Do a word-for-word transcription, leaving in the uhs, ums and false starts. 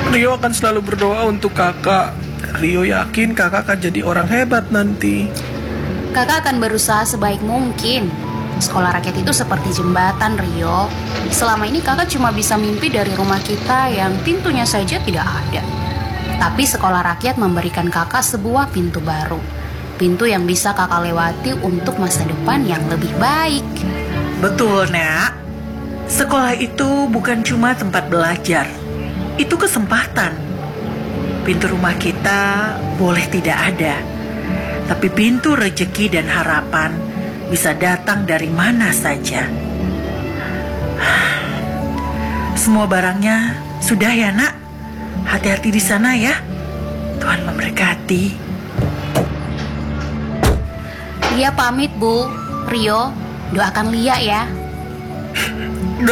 Rio akan selalu berdoa untuk kakak. Rio yakin kakak akan jadi orang hebat nanti. Kakak akan berusaha sebaik mungkin. Sekolah rakyat itu seperti jembatan, Rio. Selama ini kakak cuma bisa mimpi dari rumah kita yang pintunya saja tidak ada. Tapi sekolah rakyat memberikan kakak sebuah pintu baru. Pintu yang bisa kakak lewati untuk masa depan yang lebih baik. Betul, Nak. Sekolah itu bukan cuma tempat belajar. Itu kesempatan. Pintu rumah kita boleh tidak ada, tapi pintu rezeki dan harapan bisa datang dari mana saja. Semua barangnya sudah ya, Nak. Hati-hati di sana ya. Tuhan memberkati. Lia pamit, Bu. Rio, doakan Lia ya.